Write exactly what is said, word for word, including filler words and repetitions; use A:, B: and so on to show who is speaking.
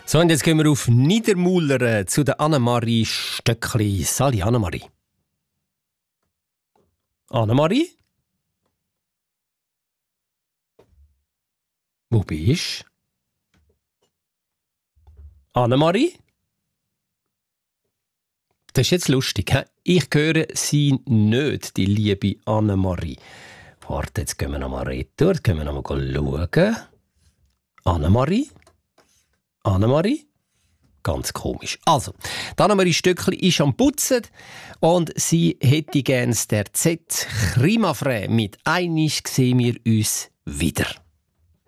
A: So, und jetzt gehen wir auf Niedermuller zu der Annemarie Stöckli. Sali, Annemarie. Annemarie? Wo bist du? Annemarie? Das ist jetzt lustig. He? Ich höre sie nicht, die liebe Annemarie. Warte, jetzt gehen wir noch mal retour. Jetzt gehen wir noch mal schauen. Annemarie? Annemarie? Ganz komisch. Also, die Annemarie Stöckli ist am Putzen und sie hätte gerne der Z Krimafrä mit «Einig sehen wir uns wieder».